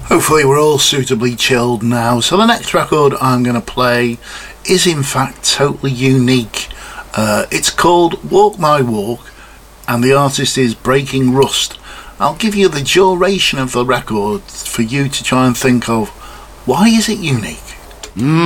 Hopefully we're all suitably chilled now. So the next record I'm going to play is in fact totally unique. It's called Walk My Walk and the artist is Breaking Rust. I'll give you the duration of the record for you to try and think of why is it unique.